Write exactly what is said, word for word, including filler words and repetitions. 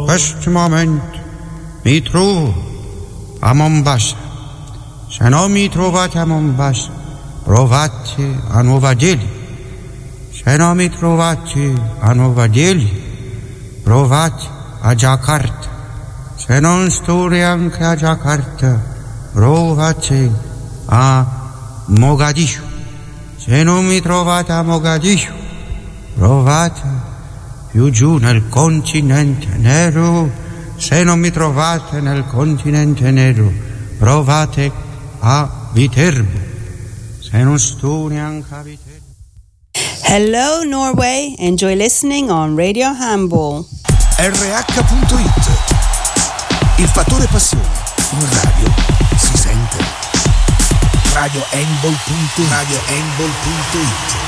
questo momento mi trovo a Mombasa. Se non mi trovate a Mombasa, provate a Nuova Delhi. Se non mi trovate a Nuova Delhi, provate a Jakarta. Se non sto neanche a Jakarta, provate a Mogadiscio. Se non mi trovate a Mogadiscio, provate più giù nel continente nero. Se non mi trovate nel continente nero, provate a Viterbo. Se non sto neanche a Viterbo. Hello Norway, enjoy listening on Radio Handball. R H punto it. Il fattore passione in radio si sente. Radio Handball punto it. Radio Handball punto it.